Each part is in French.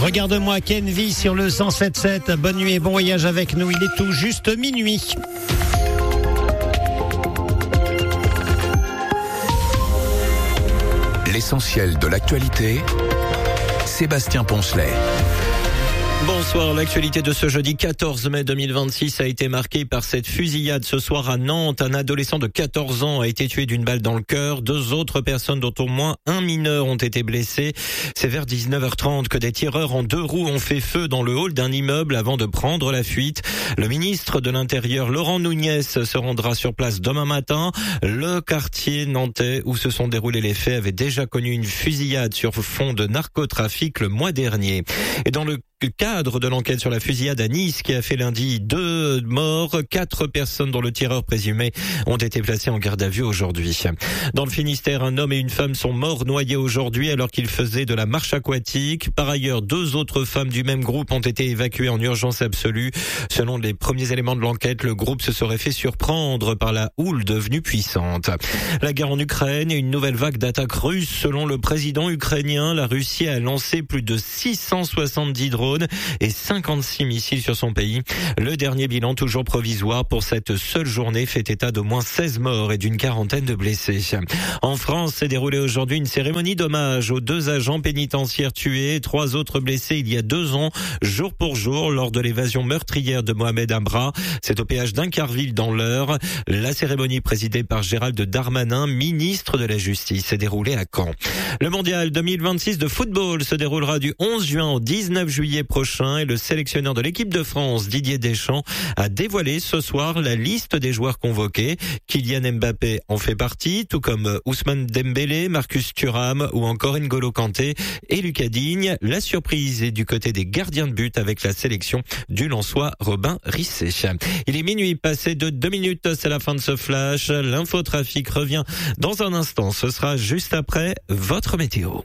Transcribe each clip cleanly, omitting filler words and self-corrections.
Regarde-moi Kenvi sur le 107.7. Bonne nuit et bon voyage avec nous. Il est tout juste minuit. L'essentiel de l'actualité, Sébastien Poncelet. Bonsoir, l'actualité de ce jeudi 14 mai 2026 a été marquée par cette fusillade ce soir à Nantes. Un adolescent de 14 ans a été tué d'une balle dans le cœur. 2 autres personnes, dont au moins un mineur, ont été blessées. C'est vers 19h30 que des tireurs en 2 roues ont fait feu dans le hall d'un immeuble avant de prendre la fuite. Le ministre de l'Intérieur, Laurent Nunez, se rendra sur place demain matin. Le quartier nantais où se sont déroulés les faits avait déjà connu une fusillade sur fond de narcotrafic le mois dernier. Et dans le cadre de l'enquête sur la fusillade à Nice qui a fait lundi 2 morts, 4 personnes dont le tireur présumé ont été placées en garde à vue aujourd'hui. Dans le Finistère, un homme et une femme sont morts noyés aujourd'hui alors qu'ils faisaient de la marche aquatique. Par ailleurs, 2 autres femmes du même groupe ont été évacuées en urgence absolue. Selon les premiers éléments de l'enquête, le groupe se serait fait surprendre par la houle devenue puissante. La guerre en Ukraine et une nouvelle vague d'attaques russes. Selon le président ukrainien, la Russie a lancé plus de 670 drones et 56 missiles sur son pays. Le dernier bilan, toujours provisoire pour cette seule journée, fait état d'au moins 16 morts et d'une quarantaine de blessés. En France, s'est déroulée aujourd'hui une cérémonie d'hommage aux 2 agents pénitentiaires tués et 3 autres blessés il y a 2 ans, jour pour jour, lors de l'évasion meurtrière de Mohamed Amra. C'est au péage d'Incarville dans l'Eure. La cérémonie présidée par Gérald Darmanin, ministre de la Justice, s'est déroulée à Caen. Le mondial 2026 de football se déroulera du 11 juin au 19 juillet prochain et le sélectionneur de l'équipe de France, Didier Deschamps, a dévoilé ce soir la liste des joueurs convoqués. Kylian Mbappé en fait partie, tout comme Ousmane Dembélé, Marcus Thuram ou encore N'Golo Kanté et Lucas Digne. La surprise est du côté des gardiens de but avec la sélection du Lensois Robin Risset. Il est minuit passé de 2 minutes, c'est la fin de ce flash. L'infotrafic revient dans un instant, ce sera juste après votre météo.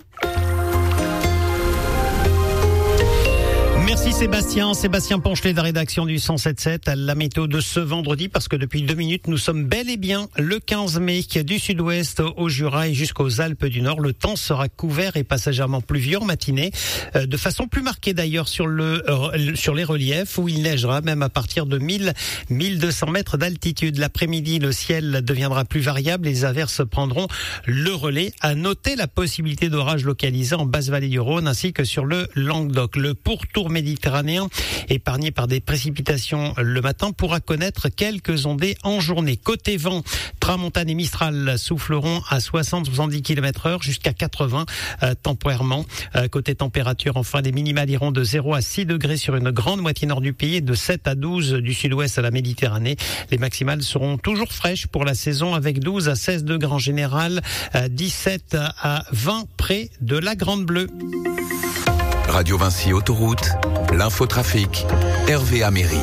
Merci Sébastien Poncelet de la rédaction du 107.7. La météo de ce vendredi, parce que depuis 2 minutes, nous sommes bel et bien le 15 mai, du sud-ouest au Jura et jusqu'aux Alpes du Nord. Le temps sera couvert et passagèrement pluvieux en matinée, de façon plus marquée d'ailleurs sur les reliefs où il neigera même à partir de 1000-1200 mètres d'altitude. L'après-midi, le ciel deviendra plus variable, les averses prendront le relais. À noter la possibilité d'orages localisés en basse vallée du Rhône ainsi que sur le Languedoc. Le pourtour méditerranéen, épargné par des précipitations le matin, pourra connaître quelques ondées en journée. Côté vent, tramontane et mistral souffleront à 60-70 km/h jusqu'à 80 temporairement. Côté température, enfin, les minimales iront de 0 à 6 degrés sur une grande moitié nord du pays et de 7 à 12 du sud-ouest à la Méditerranée. Les maximales seront toujours fraîches pour la saison avec 12 à 16 degrés en général, 17 à 20 près de la Grande Bleue. Radio Vinci Autoroute, l'infotrafic, Hervé Améry.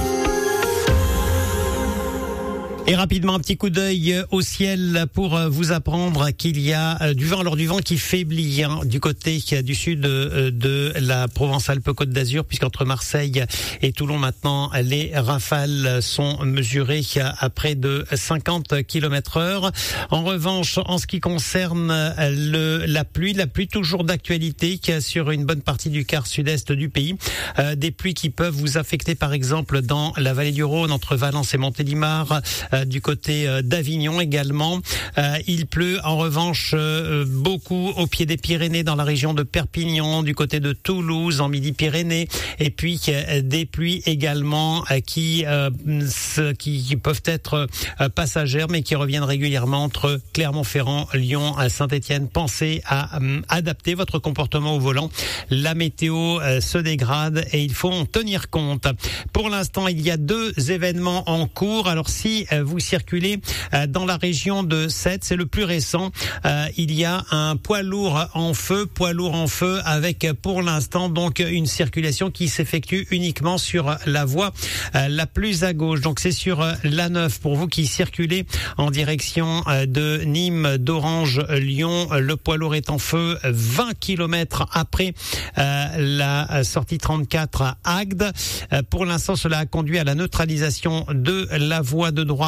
Et rapidement, un petit coup d'œil au ciel pour vous apprendre qu'il y a du vent, alors du vent qui faiblit du côté du sud de la Provence-Alpes-Côte d'Azur, puisqu'entre Marseille et Toulon maintenant, les rafales sont mesurées à près de 50 km/h. En revanche, en ce qui concerne la pluie toujours d'actualité sur une bonne partie du quart sud-est du pays. Des pluies qui peuvent vous affecter par exemple dans la vallée du Rhône, entre Valence et Montélimar, du côté d'Avignon également. Il pleut en revanche beaucoup au pied des Pyrénées, dans la région de Perpignan, du côté de Toulouse, en Midi-Pyrénées, et puis des pluies également qui peuvent être passagères, mais qui reviennent régulièrement entre Clermont-Ferrand, Lyon, Saint-Étienne. Pensez à adapter votre comportement au volant. La météo se dégrade et il faut en tenir compte. Pour l'instant, il y a 2 événements en cours. Alors si vous circulez dans la région de Sète, c'est le plus récent. Il y a un poids lourd en feu avec pour l'instant donc une circulation qui s'effectue uniquement sur la voie la plus à gauche. Donc c'est sur l'A9 pour vous qui circulez en direction de Nîmes, d'Orange, Lyon. Le poids lourd est en feu 20 km après la sortie 34 à Agde. Pour l'instant, cela a conduit à la neutralisation de la voie de droite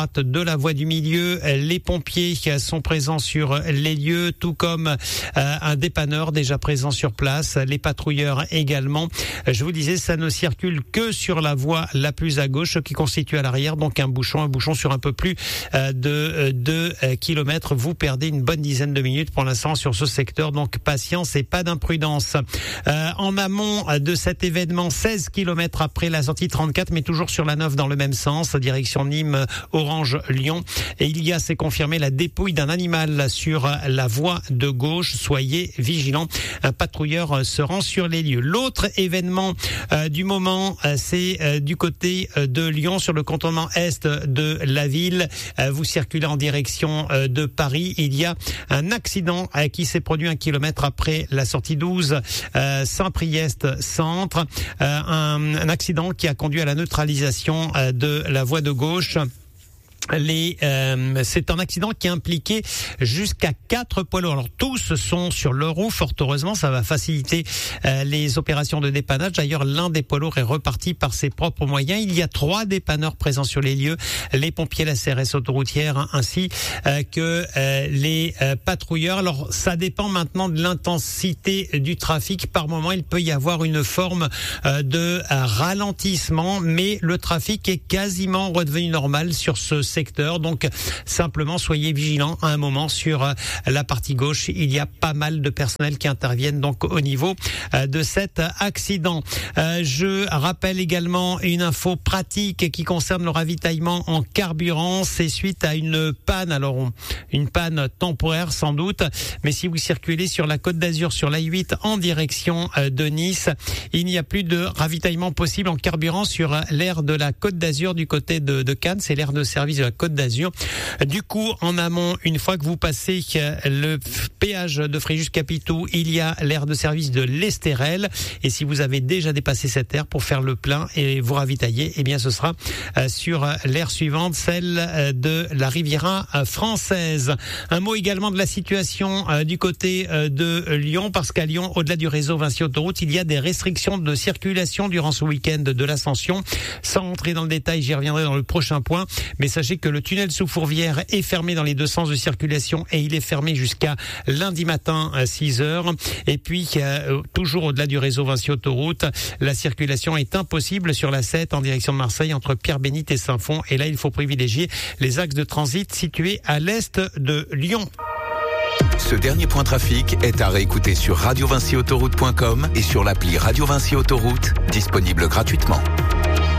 droite de la voie du milieu. Les pompiers sont présents sur les lieux, tout comme un dépanneur déjà présent sur place, les patrouilleurs également. Je vous disais, ça ne circule que sur la voie la plus à gauche qui constitue à l'arrière, donc un bouchon sur un peu plus de 2 kilomètres. Vous perdez une bonne dizaine de minutes pour l'instant sur ce secteur, donc patience et pas d'imprudence. En amont de cet événement, 16 kilomètres après la sortie 34, mais toujours sur la 9 dans le même sens, direction Nîmes, Orange, Lyon. Et il y a, c'est confirmé, la dépouille d'un animal sur la voie de gauche. Soyez vigilants. Un patrouilleur se rend sur les lieux. L'autre événement du moment, c'est du côté de Lyon, sur le contournement est de la ville. Vous circulez en direction de Paris. Il y a un accident qui s'est produit 1 kilomètre après la sortie 12, Saint-Priest centre. Un accident qui a conduit à la neutralisation de la voie de gauche. C'est un accident qui a impliqué jusqu'à 4 poids lourds. Alors tous sont sur leur roue, fort heureusement, ça va faciliter les opérations de dépannage. D'ailleurs, l'un des poids lourds est reparti par ses propres moyens. Il y a 3 dépanneurs présents sur les lieux, les pompiers, la CRS autoroutière, ainsi que les patrouilleurs. Alors ça dépend maintenant de l'intensité du trafic. Par moment, il peut y avoir une forme de ralentissement, mais le trafic est quasiment redevenu normal sur ce secteur, donc simplement soyez vigilants à un moment sur la partie gauche. Il y a pas mal de personnel qui interviennent donc au niveau de cet accident. Je rappelle également une info pratique qui concerne le ravitaillement en carburant. C'est suite à une panne, alors une panne temporaire sans doute, mais si vous circulez sur la Côte d'Azur, sur l'A8 en direction de Nice, il n'y a plus de ravitaillement possible en carburant sur l'aire de la Côte d'Azur du côté de Cannes. C'est l'aire de service de la Côte d'Azur. Du coup, en amont, une fois que vous passez le péage de Fréjus-Capitou, il y a l'aire de service de l'Estérel. Et si vous avez déjà dépassé cette aire pour faire le plein et vous ravitailler, eh bien, ce sera sur l'aire suivante, celle de la Riviera française. Un mot également de la situation du côté de Lyon, parce qu'à Lyon, au-delà du réseau Vinci Autoroute, il y a des restrictions de circulation durant ce week-end de l'Ascension. Sans rentrer dans le détail, j'y reviendrai dans le prochain point. Mais sachez que le tunnel sous Fourvière est fermé dans les 2 sens de circulation et il est fermé jusqu'à lundi matin à 6h. Et puis, toujours au-delà du réseau Vinci Autoroute, la circulation est impossible sur la 7 en direction de Marseille entre Pierre-Bénite et Saint-Fond. Et là, il faut privilégier les axes de transit situés à l'est de Lyon. Ce dernier point trafic est à réécouter sur radiovinciautoroute.com et sur l'appli Radio Vinci Autoroute, disponible gratuitement.